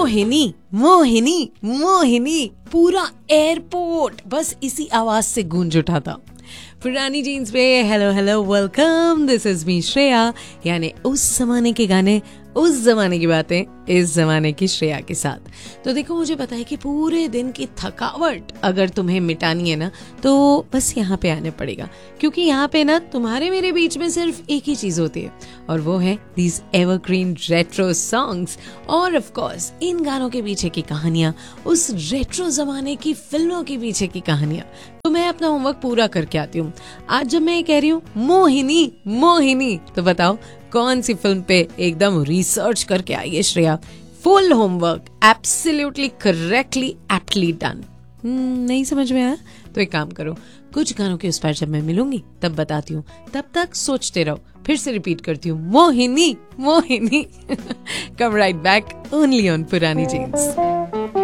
मोहिनी मोहिनी मोहिनी, पूरा एयरपोर्ट बस इसी आवाज से गूंज उठा था। पुरानी जीन्स पे hello hello welcome, this is me Shreya, यानी उस जमाने के गाने, उस जमाने की बातें, इस जमाने की श्रेया के साथ। तो देखो, मुझे पता है कि पूरे दिन की थकावट अगर तुम्हें मिटानी है ना, तो बस यहाँ पे आने पड़ेगा, क्योंकि यहाँ पे ना तुम्हारे मेरे बीच में सिर्फ एक ही चीज होती है, और वो है दीज एवरग्रीन रेट्रो सॉन्ग्स। और ऑफ कोर्स इन गानों के पीछे की कहानियां, उस रेट्रो जमाने की फिल्मों के पीछे की कहानियां। तो मैं अपना होमवर्क पूरा करके आती हूँ। आज जब मैं कह रही हूँ मोहिनी मोहिनी, तो बताओ कौन सी फिल्म पे एकदम रिसर्च करके आई है Shreya? Full homework, absolutely correctly aptly done. नहीं समझ में आया? तो एक काम करो, कुछ गानों के उस पर जब मैं मिलूंगी तब बताती हूँ, तब तक सोचते रहो। फिर से रिपीट करती हूँ, मोहिनी मोहिनी। कम राइट बैक ओनली ऑन पुरानी जीन्स।